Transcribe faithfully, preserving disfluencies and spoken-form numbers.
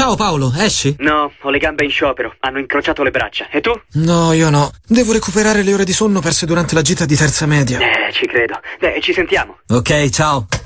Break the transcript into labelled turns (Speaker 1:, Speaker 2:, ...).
Speaker 1: Ciao Paolo, esci?
Speaker 2: No, ho le gambe in sciopero. Hanno incrociato le braccia. E tu?
Speaker 1: No, io no. Devo recuperare le ore di sonno perse durante la gita di terza media.
Speaker 2: Eh, ci credo. Beh, ci sentiamo.
Speaker 1: Ok, ciao.